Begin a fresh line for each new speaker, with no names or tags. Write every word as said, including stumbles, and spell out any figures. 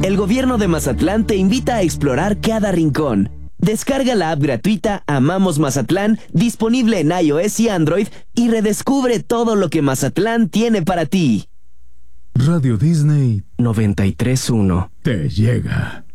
El gobierno de Mazatlán te invita a explorar cada rincón. Descarga la app gratuita Amamos Mazatlán, disponible en iOS y Android, y redescubre todo lo que Mazatlán tiene para ti.
Radio Disney
noventa y tres punto uno
te llega.